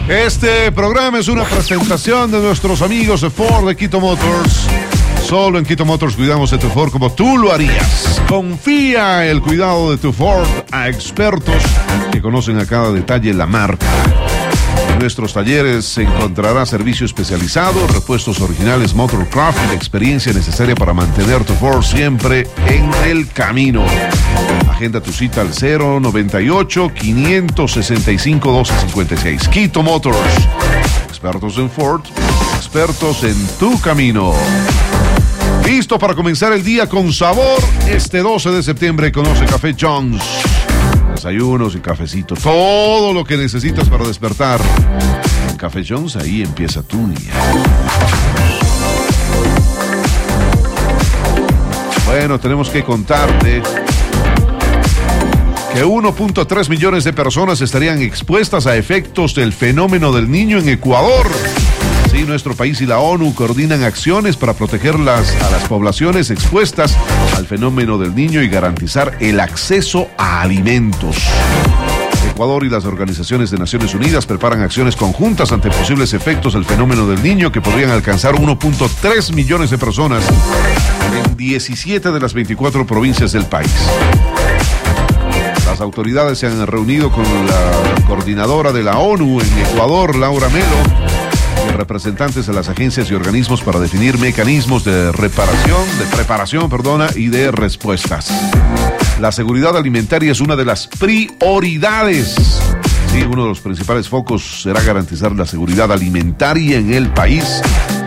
Este programa es una presentación de nuestros amigos de Ford de Quito Motors. Solo en Quito Motors cuidamos de tu Ford como tú lo harías. Confía el cuidado de tu Ford a expertos que conocen a cada detalle la marca. En nuestros talleres encontrarás servicio especializado, repuestos originales Motorcraft y la experiencia necesaria para mantener tu Ford siempre en el camino. Agenda tu cita al 098-565-1256. Quito Motors. Expertos en Ford, expertos en tu camino. Listo para comenzar el día con sabor. Este 12 de septiembre conoce Café Jones. Desayunos y cafecito. Todo lo que necesitas para despertar. En Café Jones, ahí empieza tu día. Bueno, tenemos que contarte que 1.3 millones de personas estarían expuestas a efectos del fenómeno del Niño en Ecuador. Sí, nuestro país y la ONU coordinan acciones para proteger a las poblaciones expuestas al fenómeno del Niño y garantizar el acceso a alimentos. Ecuador y las organizaciones de Naciones Unidas preparan acciones conjuntas ante posibles efectos del fenómeno del Niño que podrían alcanzar 1.3 millones de personas en 17 de las 24 provincias del país. Las autoridades se han reunido con la coordinadora de la ONU en Ecuador, Laura Melo, y representantes de las agencias y organismos para definir mecanismos de preparación y de respuestas. La seguridad alimentaria es una de las prioridades. Sí, uno de los principales focos será garantizar la seguridad alimentaria en el país